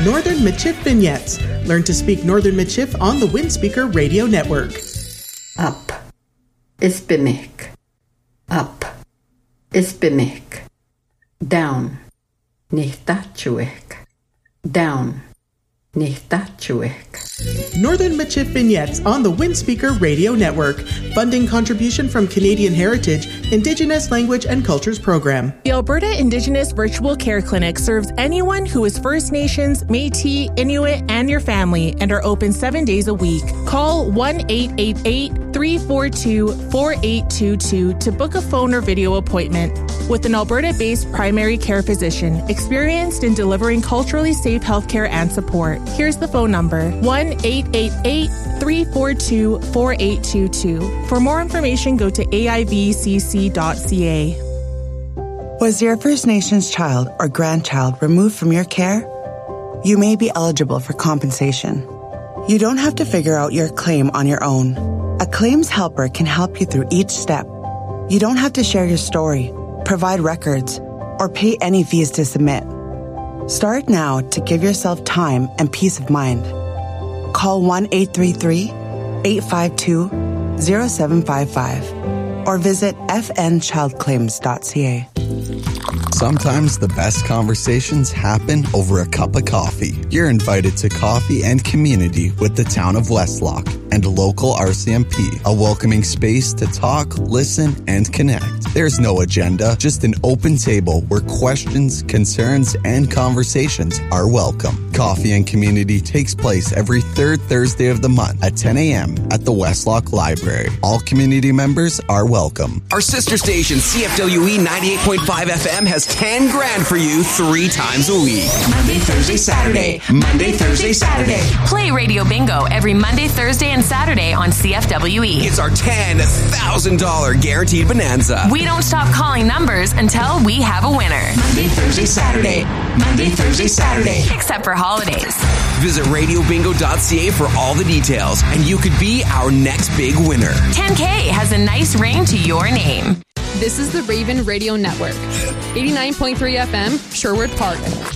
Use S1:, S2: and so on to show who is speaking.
S1: Northern Michif Vignettes. Learn to speak Northern Michif on the Windspeaker Radio Network.
S2: Up. Ispimik. Up. Ispimik. Down. Nihtachuik. Down. Nihtachuik.
S1: Northern Michif Vignettes on the Windspeaker Radio Network. Funding contribution from Canadian Heritage, Indigenous Language and Cultures Program.
S3: The Alberta Indigenous Virtual Care Clinic serves anyone who is First Nations, Métis, Inuit, and your family, and are open 7 days a week. Call 1-888-342-4822 to book a phone or video appointment with an Alberta-based primary care physician experienced in delivering culturally safe healthcare and support. Here's the phone number, 1-888-342-4822. For more information, go to aivcc.ca.
S4: Was your First Nations child or grandchild removed from your care? You may be eligible for compensation. You don't have to figure out your claim on your own. A claims helper can help you through each step. You don't have to share your story, provide records, or pay any fees to submit. Start now to give yourself time and peace of mind. Call 1-833-852-0755 or visit fnchildclaims.ca.
S5: Sometimes the best conversations happen over a cup of coffee. You're invited to Coffee and Community with the town of Westlock and local RCMP, a welcoming space to talk, listen, and connect. There's no agenda, just an open table where questions, concerns, and conversations are welcome. Coffee and Community takes place every third Thursday of the month at 10 a.m. at the Westlock Library. All community members are welcome.
S6: Our sister station, CFWE 98.5 FM, has 10 grand for you 3 times a week.
S7: Monday, Thursday, Saturday. Monday, Thursday, Saturday.
S8: Play Radio Bingo every Monday, Thursday, and Saturday on CFWE.
S6: It's our $10,000 guaranteed bonanza.
S8: We don't stop calling numbers until we have a winner.
S7: Monday, Thursday, Saturday. Monday, Thursday, Saturday.
S8: Except for holidays.
S6: Visit radiobingo.ca for all the details, and you could be our next big winner.
S8: 10K has a nice ring to your name.
S9: This is the Raven Radio Network. 89.3 FM, Sherwood Park.